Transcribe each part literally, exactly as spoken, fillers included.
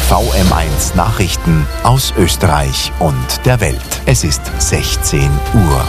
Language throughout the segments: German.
V M eins Nachrichten aus Österreich und der Welt. Es ist sechzehn Uhr.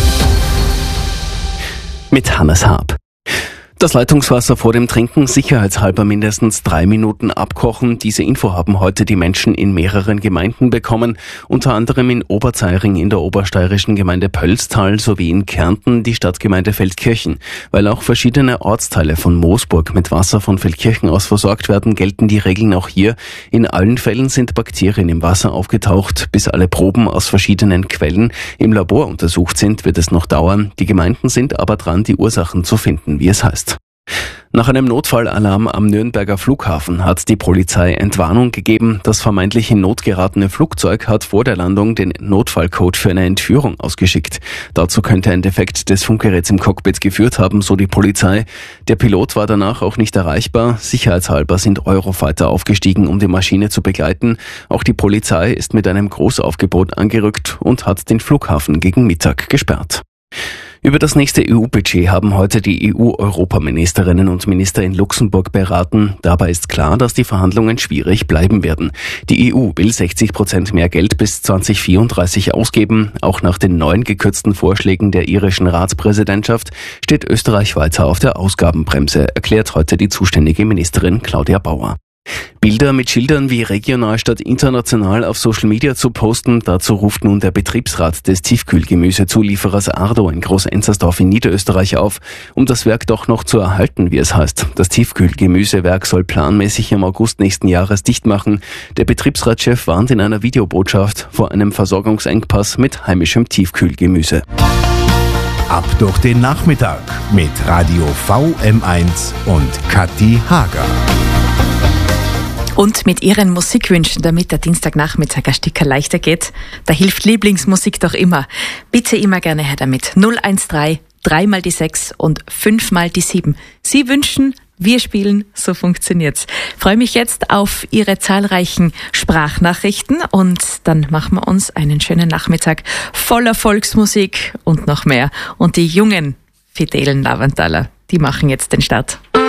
Mit Hannes Haab. Das Leitungswasser vor dem Trinken sicherheitshalber mindestens drei Minuten abkochen. Diese Info haben heute die Menschen in mehreren Gemeinden bekommen, unter anderem in Oberzeiring in der obersteirischen Gemeinde Pölztal sowie in Kärnten die Stadtgemeinde Feldkirchen. Weil auch verschiedene Ortsteile von Moosburg mit Wasser von Feldkirchen aus versorgt werden, gelten die Regeln auch hier. In allen Fällen sind Bakterien im Wasser aufgetaucht. Bis alle Proben aus verschiedenen Quellen im Labor untersucht sind, wird es noch dauern. Die Gemeinden sind aber dran, die Ursachen zu finden, wie es heißt. Nach einem Notfallalarm am Nürnberger Flughafen hat die Polizei Entwarnung gegeben. Das vermeintlich in Not geratene Flugzeug hat vor der Landung den Notfallcode für eine Entführung ausgeschickt. Dazu könnte ein Defekt des Funkgeräts im Cockpit geführt haben, so die Polizei. Der Pilot war danach auch nicht erreichbar. Sicherheitshalber sind Eurofighter aufgestiegen, um die Maschine zu begleiten. Auch die Polizei ist mit einem Großaufgebot angerückt und hat den Flughafen gegen Mittag gesperrt. Über das nächste E U-Budget haben heute die E U-Europaministerinnen und Minister in Luxemburg beraten. Dabei ist klar, dass die Verhandlungen schwierig bleiben werden. Die E U will sechzig Prozent mehr Geld bis zwanzig vierunddreißig ausgeben. Auch nach den neuen gekürzten Vorschlägen der irischen Ratspräsidentschaft steht Österreich weiter auf der Ausgabenbremse, erklärt heute die zuständige Ministerin Claudia Bauer. Bilder mit Schildern wie regional statt international auf Social Media zu posten, dazu ruft nun der Betriebsrat des Tiefkühlgemüsezulieferers Ardo in Groß-Enzersdorf in Niederösterreich auf, um das Werk doch noch zu erhalten, wie es heißt. Das Tiefkühlgemüsewerk soll planmäßig im August nächsten Jahres dicht machen. Der Betriebsratschef warnt in einer Videobotschaft vor einem Versorgungsengpass mit heimischem Tiefkühlgemüse. Ab durch den Nachmittag mit Radio V M eins und Kathi Hager. Und mit Ihren Musikwünschen, damit der Dienstagnachmittag ein Stück leichter geht, da hilft Lieblingsmusik doch immer. Bitte immer gerne her damit. null eins drei, drei mal die sechs und fünf mal die sieben. Sie wünschen, wir spielen, so funktioniert's. Freue mich jetzt auf Ihre zahlreichen Sprachnachrichten und dann machen wir uns einen schönen Nachmittag voller Volksmusik und noch mehr. Und die jungen fidelen Laventaler, die machen jetzt den Start.